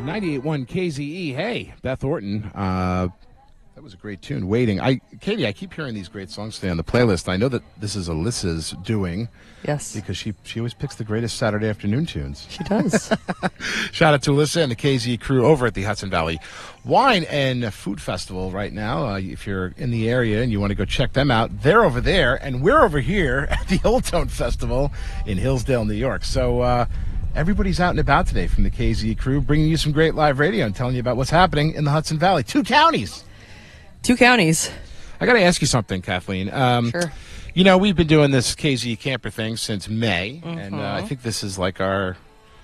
98.1 KZE. Hey, Beth Orton. That was a great tune. Waiting. Katie, I keep hearing these great songs today on the playlist. I know that this is Alyssa's doing. Yes. Because she always picks the greatest Saturday afternoon tunes. She does. Shout out to Alyssa and the KZE crew over at the Hudson Valley Wine and Food Festival right now. If you're in the area and you want to go check them out, they're over there, and we're over here at the Old Tone Festival in Hillsdale, New York. So everybody's out and about today from the KZE crew, bringing you some great live radio and telling you about what's happening in the Hudson Valley. 2 counties. 2 counties. I got to ask you something, Kathleen. Sure. You know, we've been doing this KZE camper thing since May, and I think this is like our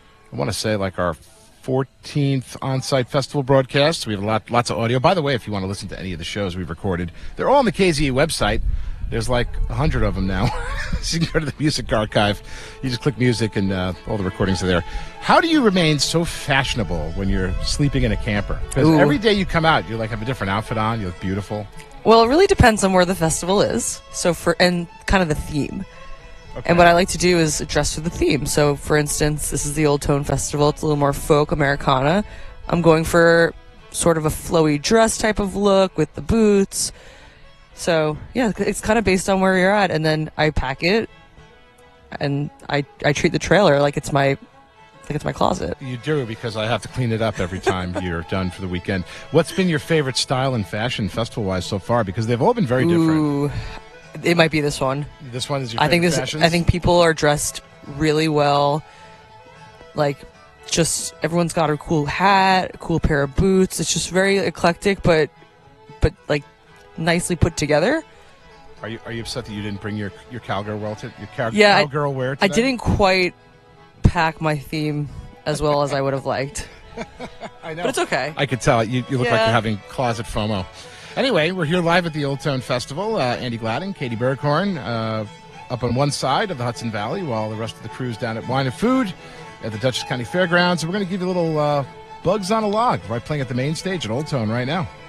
14th on-site festival broadcast. We have lots of audio. By the way, if you want to listen to any of the shows we've recorded, they're all on the KZE website. There's like 100 of them now. So you can go to the music archive. You just click music, and all the recordings are there. How do you remain so fashionable when you're sleeping in a camper? Because every day you come out, you like have a different outfit on. You look beautiful. Well, it really depends on where the festival is. And kind of the theme. Okay. And what I like to do is dress for the theme. So, for instance, this is the Old Tone Festival. It's a little more folk Americana. I'm going for sort of a flowy dress type of look with the boots. So, yeah, it's kind of based on where you're at. And then I pack it, and I treat the trailer like it's my closet. You do, because I have to clean it up every time you're done for the weekend. What's been your favorite style and fashion festival-wise so far? Because they've all been very different. Ooh, it might be this one. This one is your favorite fashions? I think people are dressed really well. Like, just everyone's got a cool hat, a cool pair of boots. It's just very eclectic, but like nicely put together. Are you upset that you didn't bring your cowgirl wear cowgirl wear today? I didn't quite pack my theme as well as I would have liked. I know. But it's okay. I could tell. You look like you're having closet FOMO. Anyway, we're here live at the Old Tone Festival. Andy Gladding, Katie Berghorn, up on one side of the Hudson Valley, while the rest of the crew's down at Wine and Food at the Dutchess County Fairgrounds. And we're going to give you a little Bugs on a Log right playing at the main stage at Old Tone right now.